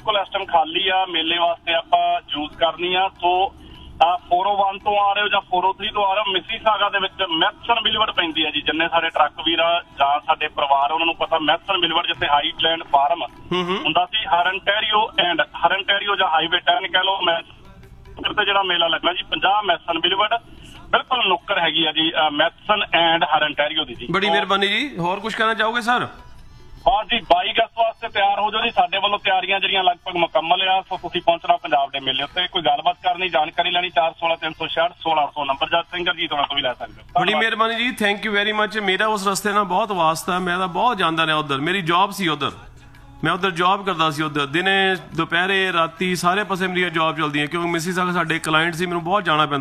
ਬਿਲਕੁਲ ਇਸ ਟਾਈਮ ਖਾਲੀ ਆ, ਮੇਲੇ ਵਾਸਤੇ ਆਪਾਂ ਯੂਜ਼ ਕਰਨੀ ਆ। ਸੋ 401 ਤੋਂ ਆ ਰਹੇ ਹੋ ਜਾਂ 403 ਤੋਂ ਆ ਰਹੇ ਹੋ, ਮਿਸੀਸਾਗਾ ਦੇ ਵਿੱਚ ਮੈਥਸਨ ਵਿਲਵਰਡ ਪੈਂਦੀ ਹੈ ਜੀ। ਜਿੰਨੇ ਸਾਡੇ ਟਰੱਕ ਵੀਰ ਆ ਜਾਂ ਸਾਡੇ ਪਰਿਵਾਰ ਉਹਨਾਂ ਨੂੰ ਪਤਾ, ਮੈਥਸਨ ਵਿਲਵਰਡ ਜਿੱਥੇ ਹਾਈਲੈਂਡ ਫਾਰਮ ਹੁੰਦਾ ਸੀ, ਹਰਨਟੈਰੀਓ ਜਾਂ ਹਾਈਵੇ 10 ਕਹਿ ਲਓ, ਤੇ ਜਿਹੜਾ ਮੇਲਾ ਲੱਗਣਾ ਜੀ 50 ਮੈਥਸਨ ਵਿਲਵਰਡ ਬਿਲਕੁਲ ਨੁੱਕਰ ਹੈਗੀ ਆ ਜੀ ਮੈਥਸਨ ਐਂਡ ਹਰਨਟੈਰੀਓ ਦੀ ਜੀ। ਬੜੀ ਮਿਹਰਬਾਨੀ ਜੀ। ਹੋਰ ਕੁਝ ਕਹਿਣਾ ਚਾਹੋਗੇ ਸਰ? ਹਾਂ ਜੀ, 22 ਅਗਸਤ ਵਾਸਤੇ ਤਿਆਰ ਹੋ ਜਾਓ ਜੀ। ਸਾਡੇ ਵੱਲੋਂ ਤਿਆਰੀਆਂ ਜਿਹੜੀਆਂ ਲਗਭਗ ਮੁਕੰਮਲ ਆ। ਸੋ ਤੁਸੀਂ ਪਹੁੰਚਣਾ ਪੰਜਾਬ ਦੇ ਮੇਲੇ ਉੱਤੇ। ਕੋਈ ਗੱਲਬਾਤ ਕਰਨੀ, ਜਾਣਕਾਰੀ ਲੈਣੀ, 416-366-1600 ਨੰਬਰ ਜਾਂ ਸਿੰਗਰ ਜੀ ਤੁਹਾਡੇ ਤੋਂ ਵੀ ਲੈ ਸਕਦੇ ਹੋ। ਬੜੀ ਮਿਹਰਬਾਨੀ ਜੀ, ਥੈਂਕ ਯੂ ਵੈਰੀ ਮਚ। ਮੇਰਾ ਉਸ ਰਸਤੇ ਨਾਲ ਬਹੁਤ ਵਾਸਤਾ, ਮੈਂ ਤਾਂ ਬਹੁਤ ਜਾਂਦਾ ਰਿਹਾ ਉੱਧਰ। ਮੇਰੀ ਜੌਬ ਸੀ ਉੱਧਰ, ਮੈਂ ਉੱਧਰ ਜੌਬ ਕਰਦਾ ਸੀ। ਉੱਧਰ ਦਿਨੇ ਦੁਪਹਿਰੇ ਰਾਤੀ ਸਾਰੇ ਪਾਸੇ ਮੇਰੀਆਂ ਜੌਬ ਚੱਲਦੀਆਂ, ਕਿਉਂਕਿ ਮਿਸੀਸਾਗਾ ਸਾਡੇ ਕਲਾਇੰਟ ਸੀ, ਮੈਨੂੰ ਬਹੁਤ ਜਾਣਾ ਪੈਂਦਾ।